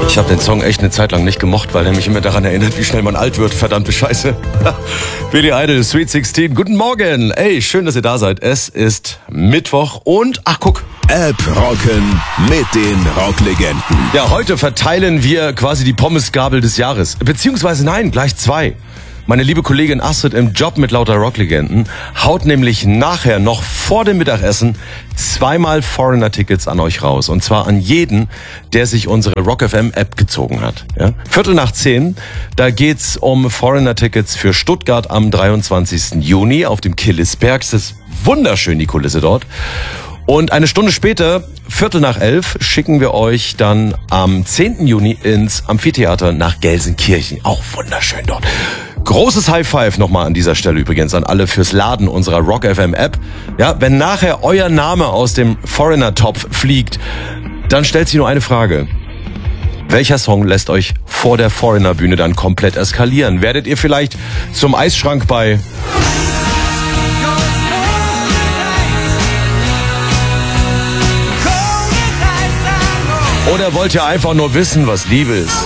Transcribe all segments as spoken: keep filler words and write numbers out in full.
Ich habe den Song echt eine Zeit lang nicht gemocht, weil er mich immer daran erinnert, wie schnell man alt wird. Verdammte Scheiße. Billy Idol, Sweet sechzehn. Guten Morgen. Ey, schön, dass ihr da seid. Es ist Mittwoch und, ach guck. App rocken mit den Rocklegenden. Ja, heute verteilen wir quasi die Pommesgabel des Jahres. Beziehungsweise nein, gleich zwei. Meine liebe Kollegin Astrid im Job mit lauter Rocklegenden haut nämlich nachher noch vor dem Mittagessen zweimal Foreigner-Tickets an euch raus. Und zwar an jeden, der sich unsere Rock F M App gezogen hat. Ja? Viertel nach zehn, da geht's um Foreigner-Tickets für Stuttgart am dreiundzwanzigsten Juni auf dem Killisberg. Das ist wunderschön, die Kulisse dort. Und eine Stunde später, Viertel nach elf, schicken wir euch dann am zehnten Juni ins Amphitheater nach Gelsenkirchen. Auch wunderschön dort. Großes High Five nochmal an dieser Stelle übrigens an alle fürs Laden unserer Rock F M App. Ja, wenn nachher euer Name aus dem Foreigner-Topf fliegt, dann stellt sich nur eine Frage. Welcher Song lässt euch vor der Foreigner-Bühne dann komplett eskalieren? Werdet ihr vielleicht zum Eisschrank bei... Oder wollt ihr einfach nur wissen, was Liebe ist?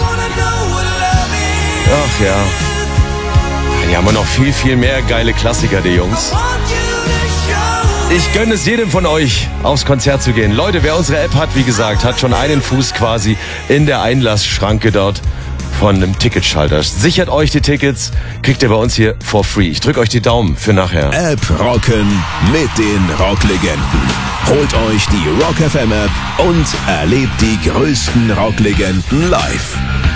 Ach ja. Die haben wir noch viel, viel mehr geile Klassiker, die Jungs. Ich gönne es jedem von euch, aufs Konzert zu gehen. Leute, wer unsere App hat, wie gesagt, hat schon einen Fuß quasi in der Einlassschranke dort von einem Ticketschalter. Sichert euch die Tickets, kriegt ihr bei uns hier for free. Ich drücke euch die Daumen für nachher. App rocken mit den Rocklegenden. Holt euch die Rock F M App und erlebt die größten Rocklegenden live.